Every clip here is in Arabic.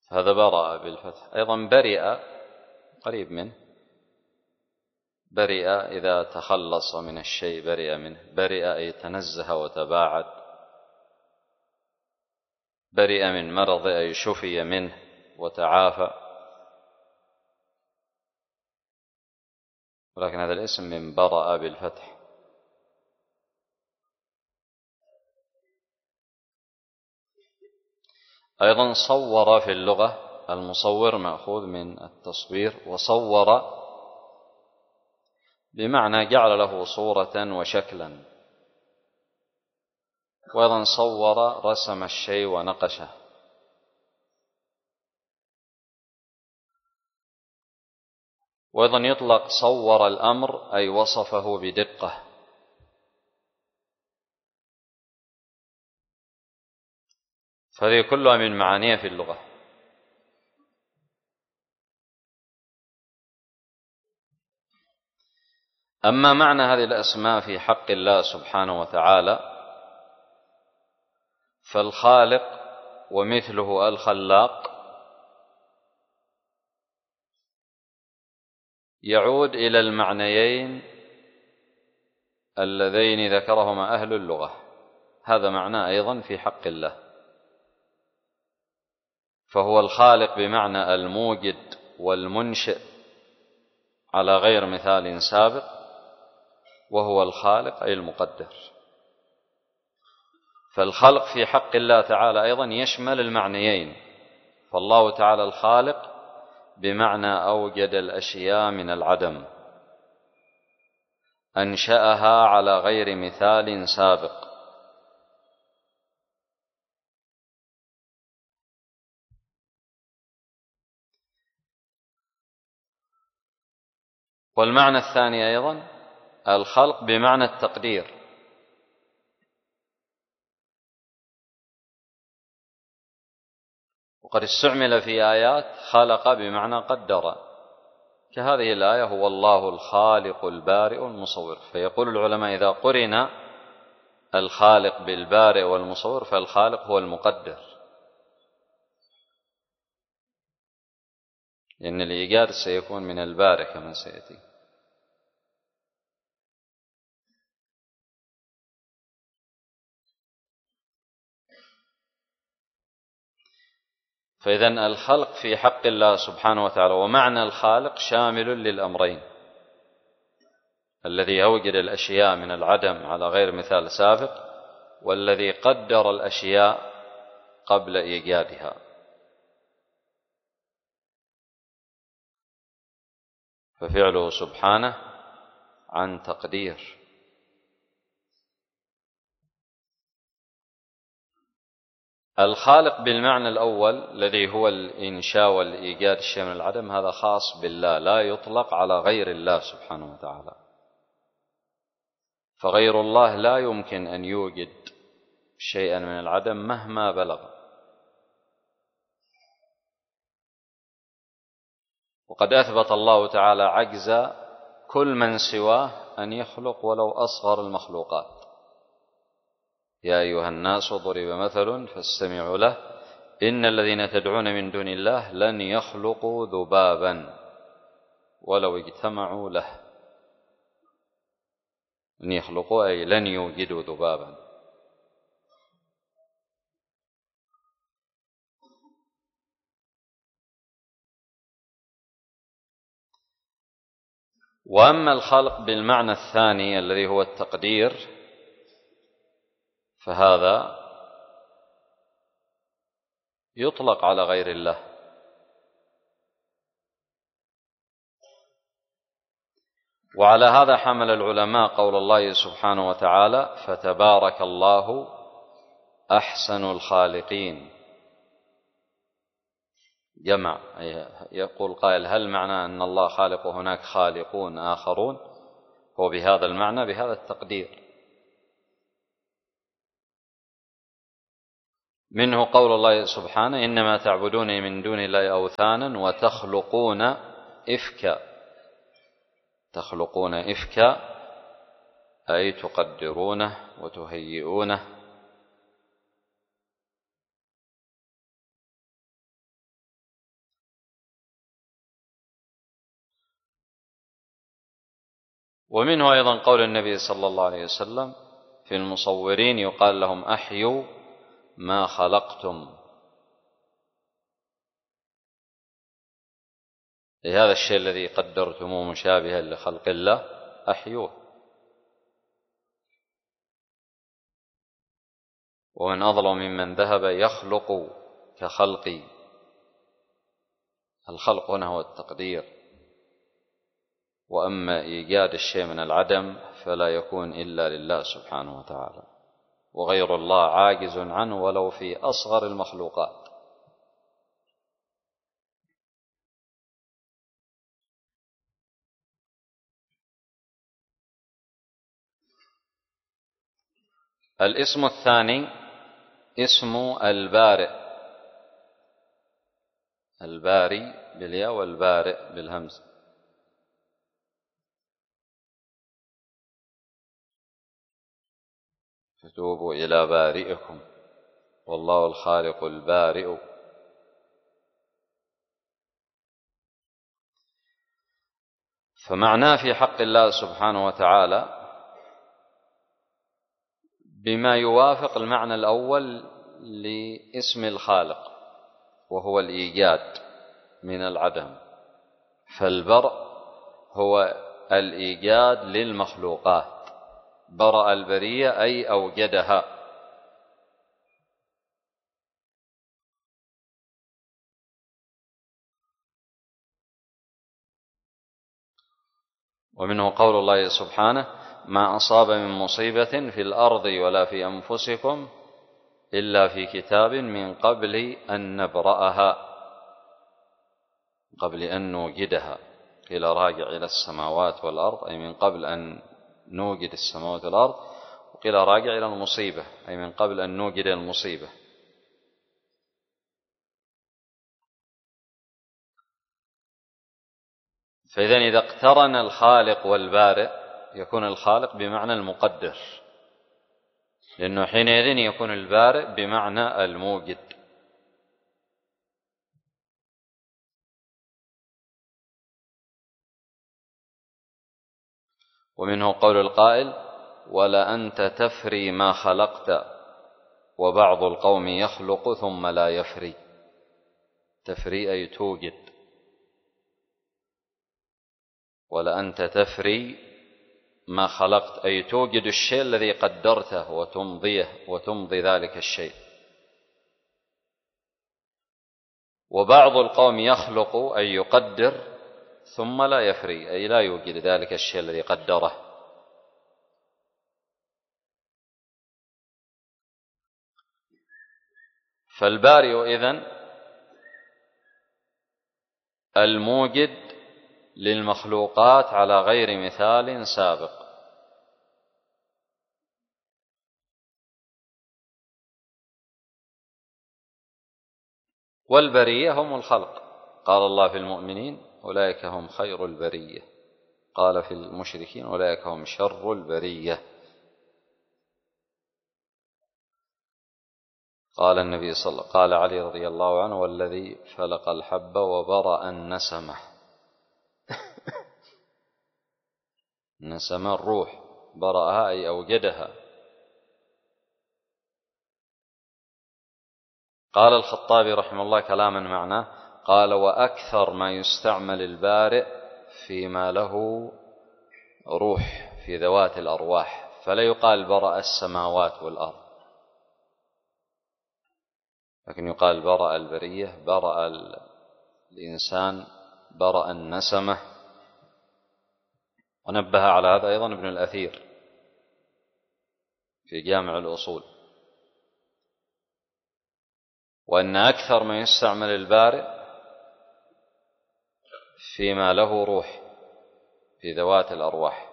هذا برأ بالفتح. أيضا برئ قريب منه، برئ إذا تخلص من الشيء برئ منه، برئ أي تنزه وتباعد، برئ من مرض أي شفي منه وتعافى. ولكن هذا الاسم من برأ بالفتح. أيضا صور في اللغة، المصور مأخوذ من التصوير، وصور بمعنى جعل له صورة وشكلا. وأيضا صور رسم الشيء ونقشه. وأيضا يطلق صور الأمر أي وصفه بدقة. فهذه كلها من معانيها في اللغة. أما معنى هذه الأسماء في حق الله سبحانه وتعالى، فالخالق ومثله الخلاق يعود إلى المعنيين اللذين ذكرهما أهل اللغة. هذا معنى أيضا في حق الله. فهو الخالق بمعنى الموجد والمنشئ على غير مثال سابق، وهو الخالق أي المقدر. فالخلق في حق الله تعالى أيضا يشمل المعنيين. فالله تعالى الخالق بمعنى أوجد الأشياء من العدم، أنشأها على غير مثال سابق. والمعنى الثاني أيضا الخلق بمعنى التقدير. وقد استعمل في آيات خلق بمعنى قدر، كهذه الآية هو الله الخالق البارئ المصور. فيقول العلماء إذا قرن الخالق بالبارئ والمصور فالخالق هو المقدر، لأن الإيجاد سيكون من البارئ كما سيأتي. فإذن الخلق في حق الله سبحانه وتعالى ومعنى الخالق شامل للأمرين: الذي أوجد الأشياء من العدم على غير مثال سابق، والذي قدر الأشياء قبل إيجادها. ففعله سبحانه عن تقدير. الخالق بالمعنى الأول الذي هو الإنشاء والإيجاد الشيء من العدم، هذا خاص بالله، لا يطلق على غير الله سبحانه وتعالى. فغير الله لا يمكن أن يوجد شيئا من العدم مهما بلغ. وقد أثبت الله تعالى عجز كل من سواه أن يخلق ولو أصغر المخلوقات. يا أيها الناس ضرب مثل فاستمعوا له إن الذين تدعون من دون الله لن يخلقوا ذبابا ولو اجتمعوا له. لن يخلقوا أي لن يوجدوا ذبابا. وأما الخلق بالمعنى الثاني الذي هو التقدير، فهذا يطلق على غير الله. وعلى هذا حمل العلماء قول الله سبحانه وتعالى: فتبارك الله أحسن الخالقين. جمع، يقول قائل: هل معنى أن الله خالق وهناك خالقون آخرون؟ هو بهذا المعنى، بهذا التقدير. منه قول الله سبحانه: إنما تعبدون من دون الله أوثانا وتخلقون إفكا. تخلقون إفكا أي تقدرونه وتهيئونه. ومنه أيضا قول النبي صلى الله عليه وسلم في المصورين يقال لهم أحيوا ما خلقتم، لهذا الشيء الذي قدرتموه مشابها لخلق الله أحيوه. ومن أظلم ممن ذهب يخلق كخلقي، الخلق هنا هو التقدير، وأما إيجاد الشيء من العدم فلا يكون إلا لله سبحانه وتعالى، وغير الله عاجز عنه ولو في أصغر المخلوقات. الاسم الثاني اسم البارئ، الباري بالياء والبارئ بالهمز. فتوبوا إلى بارئكم والله الخالق البارئ. فمعناه في حق الله سبحانه وتعالى بما يوافق المعنى الأول لاسم الخالق، وهو الإيجاد من العدم. فالبرء هو الإيجاد للمخلوقات، برأ البرية أي أوجدها. ومنه قول الله سبحانه ما أصاب من مصيبة في الأرض ولا في أنفسكم إلا في كتاب من قبل أن نبرأها، قبل أن نوجدها. قيل راجع إلى السماوات والأرض أي من قبل أن نوجد السماوات والأرض، وقيل راجع إلى المصيبة أي من قبل أن نوجد المصيبة. فإذا إذا اقترن الخالق والبارئ يكون الخالق بمعنى المقدر، لأنه حينئذ يكون البارئ بمعنى الموجد. ومنه قول القائل ولا أنت تفري ما خلقت وبعض القوم يخلق ثم لا يفري. تفري أي توجد، ولا أنت تفري ما خلقت أي توجد الشيء الذي قدرته وتمضي ذلك الشيء. وبعض القوم يخلق أي يقدر ثم لا يفري أي لا يوجد ذلك الشيء الذي قدره. فالبارئ إذن الموجد للمخلوقات على غير مثال سابق. والبرية هم الخلق، قال الله في المؤمنين أولئك هم خير البرية، قال في المشركين أولئك هم شر البرية. قال النبي صلى الله عليه وسلم قال علي رضي الله عنه والذي فلق الحب وبرأ النسمة. النسمة الروح، برأها أي أوجدها. قال الخطابي رحمه الله كلاما معناه قال وأكثر ما يستعمل البارئ فيما له روح في ذوات الأرواح، فلا يقال برأ السماوات والأرض، لكن يقال برأ البرية، برأ الإنسان، برأ النسمة. ونبه على هذا أيضا ابن الأثير في جامع الأصول، وأن أكثر ما يستعمل البارئ فيما له روح في ذوات الأرواح.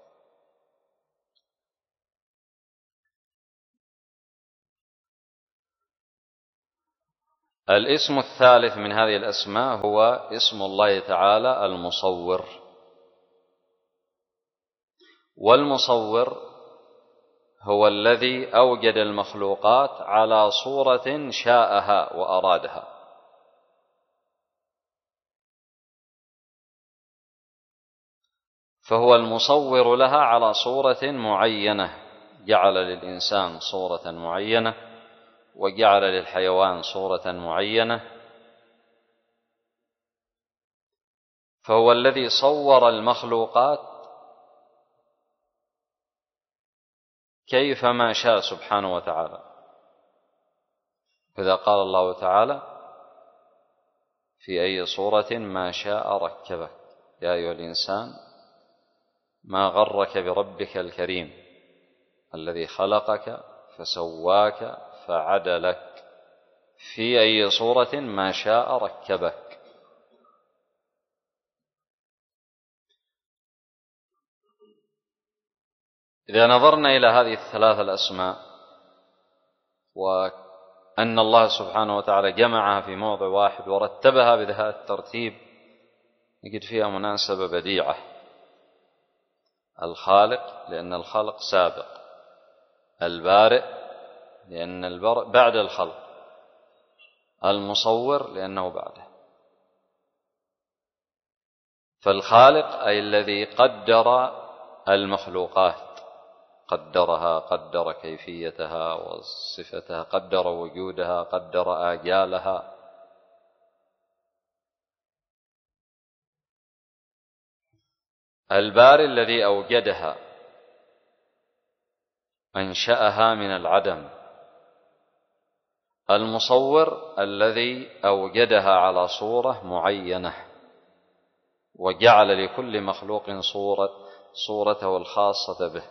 الاسم الثالث من هذه الأسماء هو اسم الله تعالى المصور. والمصور هو الذي أوجد المخلوقات على صورة شاءها وأرادها. فهو المصور لها على صورة معينة، جعل للإنسان صورة معينة وجعل للحيوان صورة معينة، فهو الذي صور المخلوقات كيفما شاء سبحانه وتعالى. إذا قال الله تعالى: في أي صورة ما شاء ركبك، يا أيها الإنسان ما غرك بربك الكريم الذي خلقك فسواك فعدلك، في أي صورة ما شاء ركبك. إذا نظرنا إلى هذه الثلاث الأسماء، وأن الله سبحانه وتعالى جمعها في موضع واحد ورتبها بهذا الترتيب، نجد فيها مناسبة بديعة. الخالق لأن الخلق سابق، البارئ لأن البرء بعد الخلق، المصور لأنه بعده. فالخالق أي الذي قدر المخلوقات، قدرها، قدر كيفيتها وصفتها، قدر وجودها، قدر آجالها. البارئ الذي أوجدها، أنشأها من العدم. المصور الذي أوجدها على صورة معينة وجعل لكل مخلوق صورته الخاصة به.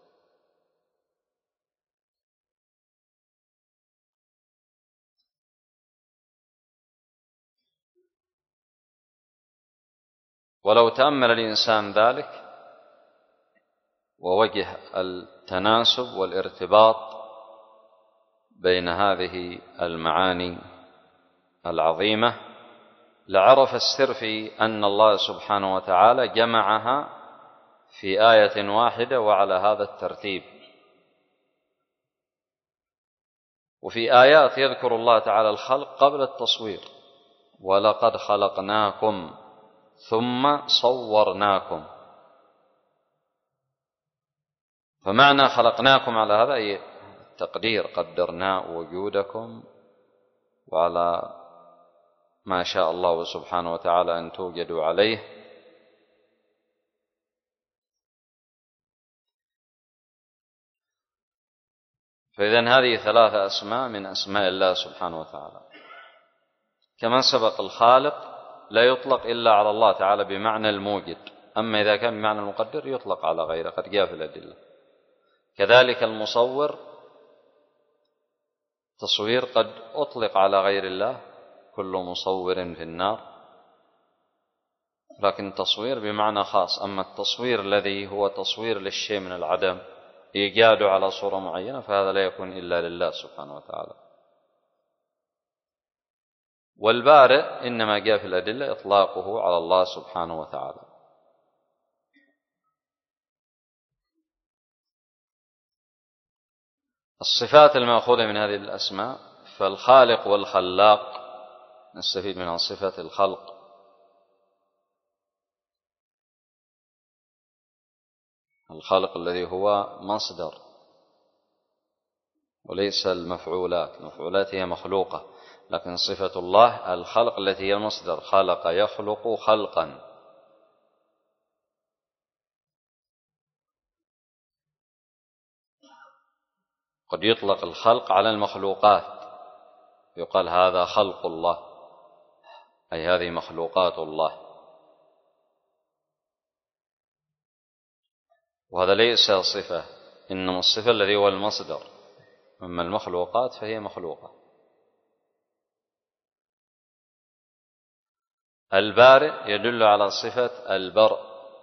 ولو تأمل الإنسان ذلك ووجه التناسب والارتباط بين هذه المعاني العظيمة، لعرف السر في أن الله سبحانه وتعالى جمعها في آية واحدة وعلى هذا الترتيب. وفي آيات يذكر الله تعالى الخلق قبل التصوير: ولقد خلقناكم ثم صورناكم. فمعنى خلقناكم على هذا أي التقدير، قدرنا وجودكم وعلى ما شاء الله سبحانه وتعالى أن توجدوا عليه. فإذن هذه ثلاثة أسماء من أسماء الله سبحانه وتعالى. كما سبق، الخالق لا يطلق إلا على الله تعالى بمعنى الموجد، أما إذا كان بمعنى المقدر يطلق على غيره، قد جاء في الأدلة. كذلك المصور، تصوير قد أطلق على غير الله، كل مصور في النار، لكن تصوير بمعنى خاص. أما التصوير الذي هو تصوير للشيء من العدم، إيجاده على صورة معينة، فهذا لا يكون إلا لله سبحانه وتعالى. والبارئ إنما جاء في الأدلة إطلاقه على الله سبحانه وتعالى. الصفات المأخوذة من هذه الأسماء: فالخالق والخلاق نستفيد منها صفة الخلق، الخلق الذي هو مصدر وليس المفعولات. المفعولات هي مخلوقة، لكن صفة الله الخلق التي هي المصدر، خلق يخلق خلقا. قد يطلق الخلق على المخلوقات، يقال هذا خلق الله، أي هذه مخلوقات الله، وهذا ليس صفة، إنما الصفة الذي هو المصدر. أما المخلوقات فهي مخلوقة. البارئ يدل على صفة البرء،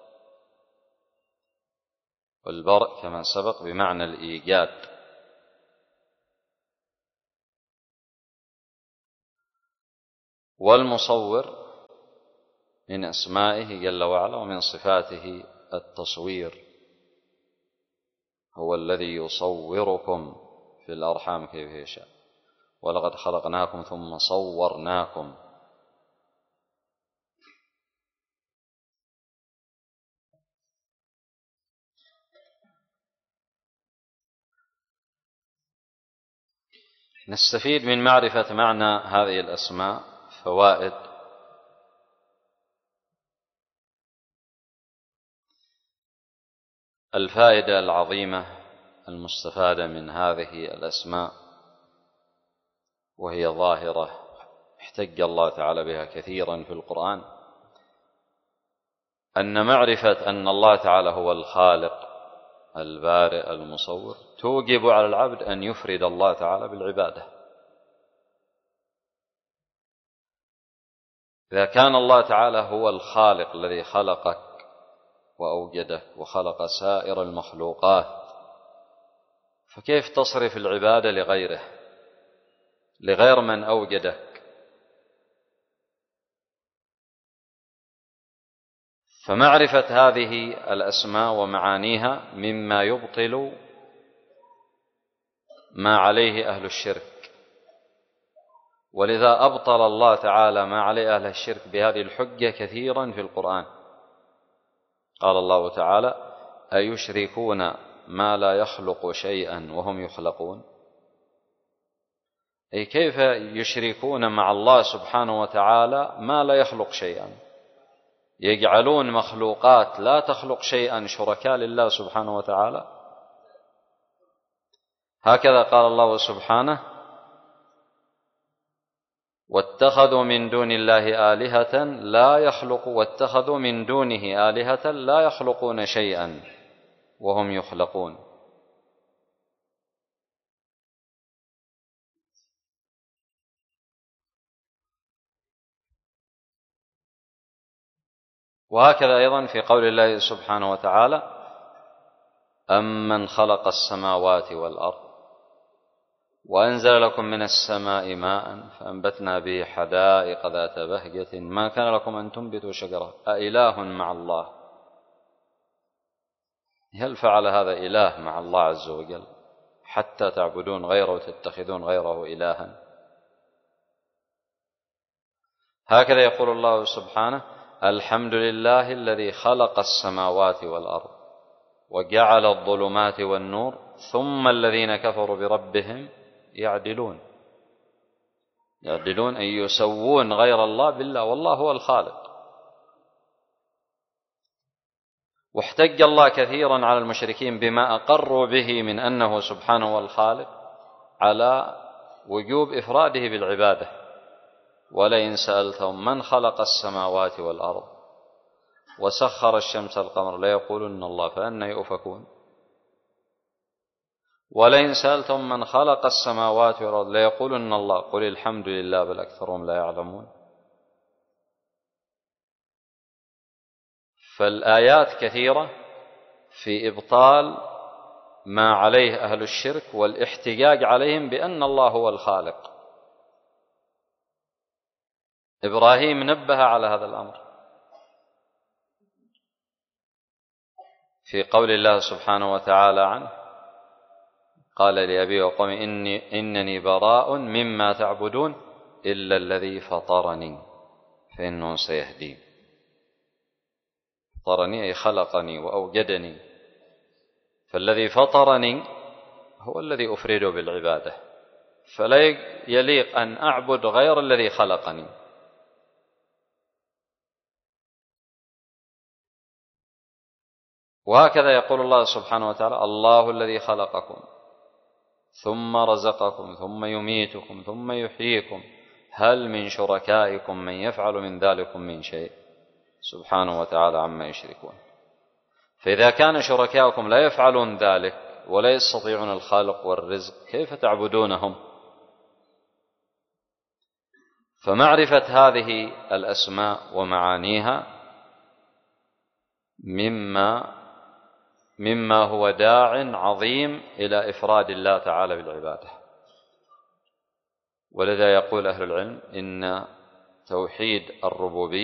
والبرء كما سبق بمعنى الإيجاد. والمصور من أسمائه جل وعلا ومن صفاته التصوير، هو الذي يصوركم في الأرحام كيف يشاء. ولقد خلقناكم ثم صورناكم. نستفيد من معرفة معنى هذه الأسماء فوائد. الفائدة العظيمة المستفادة من هذه الأسماء، وهي ظاهرة احتج الله تعالى بها كثيرا في القرآن، أن معرفة أن الله تعالى هو الخالق البارئ المصور توجب على العبد أن يفرد الله تعالى بالعبادة. إذا كان الله تعالى هو الخالق الذي خلقك وأوجدك وخلق سائر المخلوقات، فكيف تصرف العبادة لغيره، لغير من أوجدك؟ فمعرفة هذه الأسماء ومعانيها مما يبطل ما عليه أهل الشرك، ولذا أبطل الله تعالى ما عليه أهل الشرك بهذه الحجة كثيرا في القرآن. قال الله تعالى: أيشركون ما لا يخلق شيئا وهم يخلقون؟ أي كيف يشركون مع الله سبحانه وتعالى ما لا يخلق شيئا، يجعلون مخلوقات لا تخلق شيئا شركاء لله سبحانه وتعالى. هكذا قال الله سبحانه: واتخذوا من دون الله آلهة لا يخلقون، واتخذوا من دونه آلهة لا يخلقون شيئا وهم يخلقون. وهكذا أيضا في قول الله سبحانه وتعالى: أمن خلق السماوات والأرض وأنزل لكم من السماء ماء فأنبتنا به حدائق ذات بهجة ما كان لكم أن تنبتوا شجرة أإله مع الله؟ هل فعل هذا إله مع الله عز وجل حتى تعبدون غيره وتتخذون غيره إلها؟ هكذا يقول الله سبحانه: الحمد لله الذي خلق السماوات والأرض وجعل الظلمات والنور ثم الذين كفروا بربهم يعدلون أن يسوون غير الله بالله والله هو الخالق. واحتج الله كثيرا على المشركين بما أقروا به من أنه سبحانه هو الخالق على وجوب إفراده بالعبادة: ولئن سألتهم من خلق السماوات والأرض وسخر الشمس والقمر ليقولن الله فأنى يؤفكون. ولئن سألتهم من خلق السماوات والأرض ليقولن الله قل الحمد لله بل أكثرهم لا يعلمون. فالآيات كثيرة في إبطال ما عليه أهل الشرك والاحتجاج عليهم بأن الله هو الخالق. إبراهيم نبه على هذا الأمر في قول الله سبحانه وتعالى عنه: قال لأبي وقومي إنني براء مما تعبدون إلا الذي فطرني فإنه سيهدين. فطرني أي خلقني وأوجدني، فالذي فطرني هو الذي أفرده بالعبادة، فلا يليق أن أعبد غير الذي خلقني. وهكذا يقول الله سبحانه وتعالى: الله الذي خلقكم ثم رزقكم ثم يميتكم ثم يحييكم هل من شركائكم من يفعل من ذلكم من شيء سبحانه وتعالى عما يشركون. فإذا كان شركائكم لا يفعلون ذلك ولا يستطيعون الخلق والرزق كيف تعبدونهم؟ فمعرفة هذه الأسماء ومعانيها مما هو داع عظيم إلى إفراد الله تعالى بالعبادة. ولذا يقول أهل العلم إن توحيد الربوبية